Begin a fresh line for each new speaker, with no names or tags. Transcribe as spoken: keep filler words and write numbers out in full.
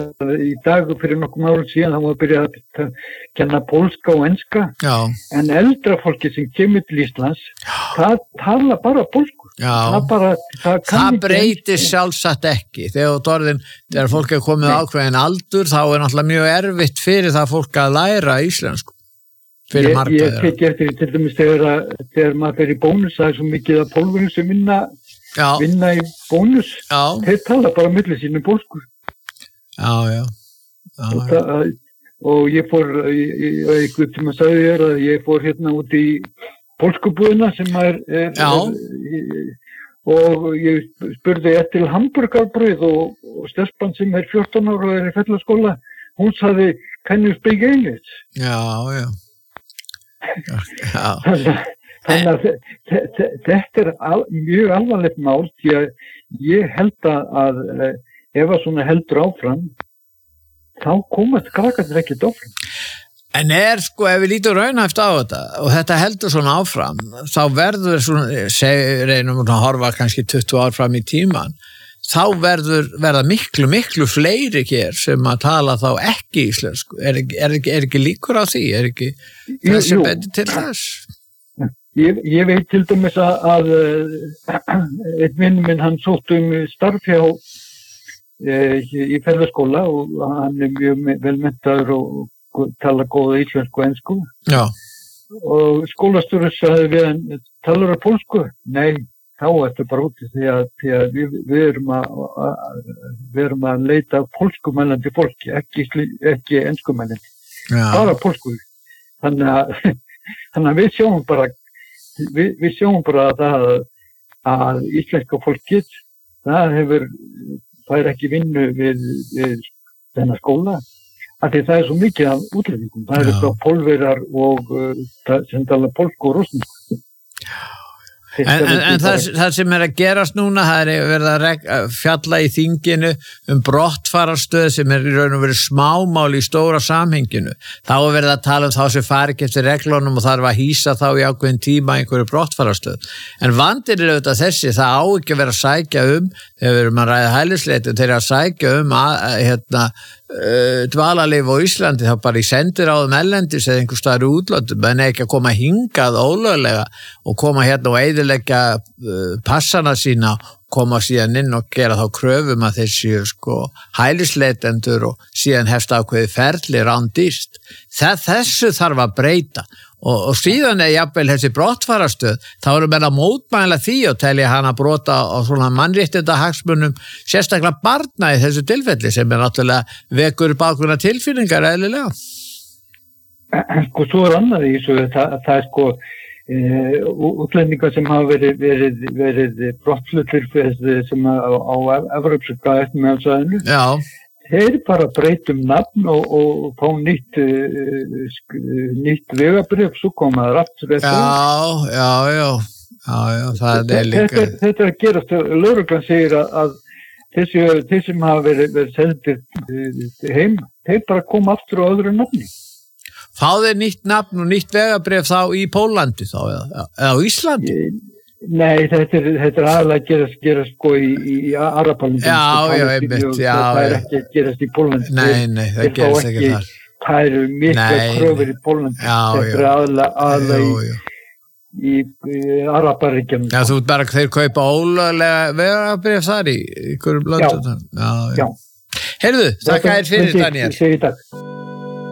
að í dag fyrir nokkum árum síðan þá var að byrja að kenna pólska og enska. Já. En eldra fólki sem kemur til Íslands, það tala bara pólsku.
Já.
Það, bara, það,
það breytir sjálfsagt ekki. Þegar, orðin, þegar fólk er komið ákveðin aldur, þá er náttúrulega mjög erfitt fyrir það fólk að læra íslensku. Fyrir marga.
Ég, ég tek eftir til dæmis þegar, þegar maður fer í bónus, það er svo mikið að pólverjum sem vinna Já. vinna í bónus já. Þeir tala bara milli sínu pólsku
já, já. Já,
og, það, og ég fór eitthvað sem að sagði þér að ég fór hérna út í pólskubúðina sem er, er, er og ég spurði eftir hamburgarbrauð og, og stelpan sem er fjórtán ára og er í fellaskóla, hún sagði can you speak English?
Já, já Já
Þannig að þetta er al, mjög alvarlegt mál því að ég held að, að ef að svona heldur áfram þá komast krakkarnir ekkert áfram.
En er sko, ef við lítum raunhæft á þetta og þetta heldur svona áfram þá verður svona, seg, reynum að horfa kannski tuttugu ár fram í tíman þá verður verða miklu, miklu fleiri hér sem að tala þá ekki íslensku. Er, er, er ekki líkur á því? Er ekki þessi betur til þess?
Ég, ég veit til dæmis að, að einn vinn minn hann sótt um starf hjá e, í ferðaskóla og hann er mjög velmenntaður og tala góða íslensku og ensku. Já. Og skólastjóri sagði við hann, talar það pólsku? Nei, þá ertu bara úti því að, því að við, við, erum að, að, við erum að leita pólskumælandi fólki, ekki, ekki enskumælandi. Bara pólsku. Þannig að, þannig að við sjáum bara Við, við sjáum bara að það að íslenska fólkið, það hefur, það er ekki vinnu við, við þennan skóla, af því það er svo mikið af útlendingum. Það eru þá pólverjar og uh, sem tala pólsku og rússnesku.
En, en, en það, það sem er að gerast núna, það er verið að reg, fjalla í þinginu um brottfararstöð sem er í raun og verið smámál í stóra samhenginu. Þá er verið að tala um þá sem fari ekki eftir reglunum og þarf að hýsa þá í ákveðin tíma einhverju brottfararstöð. En vandir er auðvitað þessi, það á ekki að vera að sækja um, þegar við erum að ræða hælisleitun, þeir eru að sækja um að, hérna, uh, dvalarleyfi á Íslandi þá bara í sendiráðum ellendis eða einhver staðar í útlöndum, en ekki að koma hingað ólöglega og koma hérna og eyðileggja uh, passana sína, koma síðan inn og gera þá kröfum að þeir séu sko hælisleitendur og síðan hefst ákveði ferli rándýrst. Þessu þarf að breyta og, og síðan er jafnvel þessi brottfarastöð, þá erum við að mótmæla því og telja hana brota á svona mannréttinda hagsmunum, sérstaklega barna í þessu tilfelli sem er náttúrulega vekur bakgrunna tilfinningar eðlilega.
Sko, svo er annað í þessu, það, það er sko Uh, útlendingar sem hafa verið, verið, verið brottfluttir sem á, á Evrópska eftirmeðalsvæðinu. Já. Þeir bara breytum nafn og, og fá nýtt, uh, nýtt vegabrif, svo komaður aftur eftir. Já,
já, já, já, já, það er líka.
Þetta, þetta er að gerast, lögreglan segir að, að þessi, þeir sem hafa verið, verið sendir heim, þeir bara koma aftur á öðru nafni.
Fá þeir nýtt nafn og nýtt vegabrif þá í Pólandi þá, eða, eða á Íslandi?
Nei, þetta er, þetta er aðalega að gerast, gerast sko í, í Arapalundum.
Já, já, einmitt, já.
Það er ekki að gerast í Pólandi.
Nei, nei, það gerast ekki þar.
Það eru mikla kröfur í Pólandi.
Já, já.
Þetta er aðalega, aðalega í, í, í Araparíkjum.
Já, þú ert bara þeir kaupa ólöglega vegabrif þar í ykkurum löndum. Já, já. já. Heyrðu, þakka þér fyrir, Daniel.
Segi takk.